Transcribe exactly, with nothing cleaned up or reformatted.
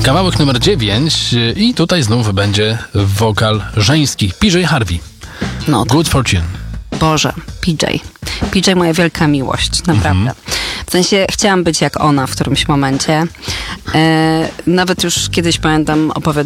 Kawałek numer dziewięć i tutaj znów będzie wokal żeński. P J Harvey. No, Good Fortune. Boże, P J. P J moja wielka miłość, naprawdę. Mhm. W sensie chciałam być jak ona w którymś momencie. E, nawet już kiedyś pamiętam opowiadałam